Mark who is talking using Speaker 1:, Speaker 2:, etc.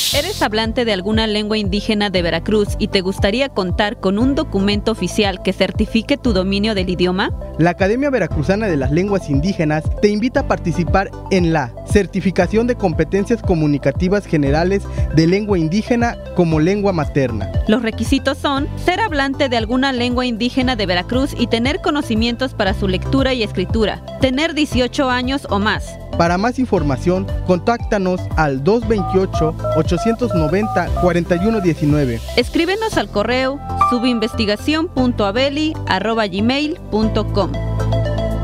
Speaker 1: ¿Eres hablante de alguna lengua indígena de Veracruz y te gustaría contar con un documento oficial que certifique tu dominio del idioma?
Speaker 2: La Academia Veracruzana de las Lenguas Indígenas te invita a participar en la Certificación de Competencias Comunicativas Generales de Lengua Indígena como lengua materna.
Speaker 1: Los requisitos son ser hablante de alguna lengua indígena de Veracruz y tener conocimientos para su lectura y escritura, tener 18 años o más.
Speaker 2: Para más información, contáctanos al 228-890-4119.
Speaker 1: Escríbenos al correo subinvestigacion.abeli@gmail.com.